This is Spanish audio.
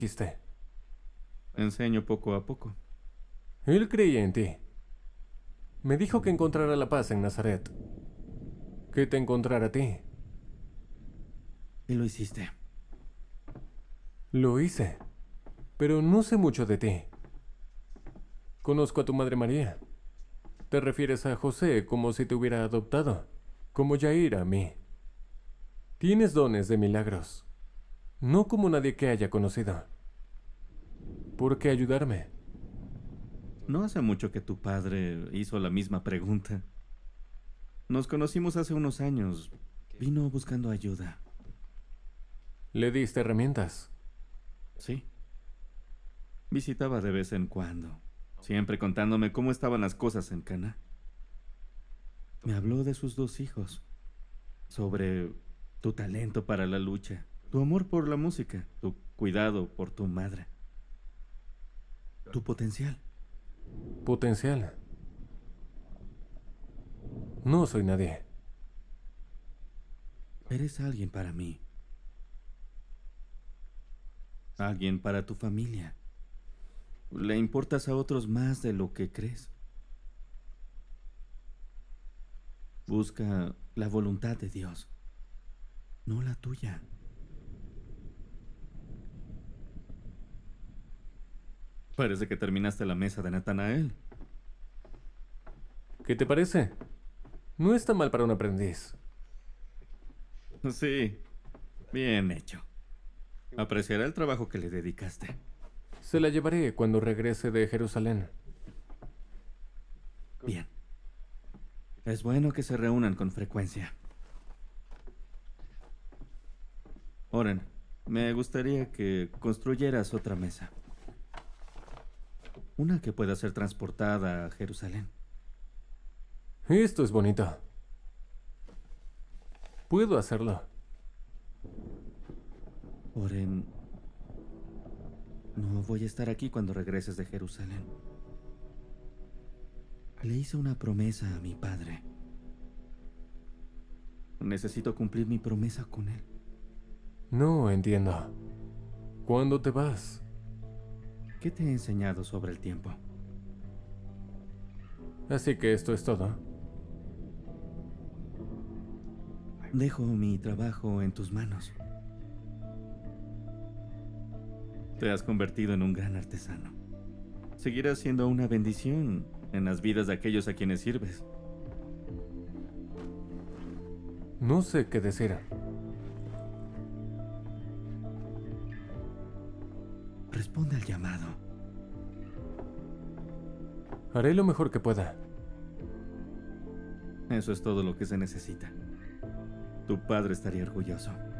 dijiste. Enseño poco a poco. Él creía en ti. Me dijo que encontrara la paz en Nazaret. Que te encontrara a ti. Y lo hiciste. Lo hice. Pero no sé mucho de ti. Conozco a tu madre María. Te refieres a José como si te hubiera adoptado. Como Yair a mí. Tienes dones de milagros. No como nadie que haya conocido. ¿Por qué ayudarme? No hace mucho que tu padre hizo la misma pregunta. Nos conocimos hace unos años. Vino buscando ayuda. ¿Le diste herramientas? Sí. Visitaba de vez en cuando, siempre contándome cómo estaban las cosas en Cana. Me habló de sus dos hijos, sobre tu talento para la lucha, tu amor por la música, tu cuidado por tu madre, tu potencial. Potencial. No soy nadie. Eres alguien para mí, alguien para tu familia. Le importas a otros más de lo que crees. Busca la voluntad de Dios, no la tuya. Parece que terminaste la mesa de Natanael. ¿Qué te parece? No está mal para un aprendiz. Sí, bien hecho. Apreciará el trabajo que le dedicaste. Se la llevaré cuando regrese de Jerusalén. Bien. Es bueno que se reúnan con frecuencia. Oren, me gustaría que construyeras otra mesa. Una que pueda ser transportada a Jerusalén. Esto es bonito. Puedo hacerlo. Oren, no voy a estar aquí cuando regreses de Jerusalén. Le hice una promesa a mi padre. Necesito cumplir mi promesa con él. No entiendo. ¿Cuándo te vas? ¿Qué te he enseñado sobre el tiempo? Así que esto es todo. Dejo mi trabajo en tus manos. Te has convertido en un gran artesano. Seguirás siendo una bendición en las vidas de aquellos a quienes sirves. No sé qué decir. Responde al llamado. Haré lo mejor que pueda. Eso es todo lo que se necesita. Tu padre estaría orgulloso.